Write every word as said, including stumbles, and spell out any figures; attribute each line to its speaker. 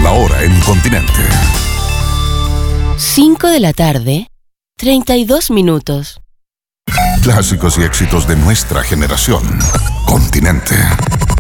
Speaker 1: La hora en Continente.
Speaker 2: cinco de la tarde, treinta y dos minutos.
Speaker 1: Clásicos y éxitos de nuestra generación. Continente.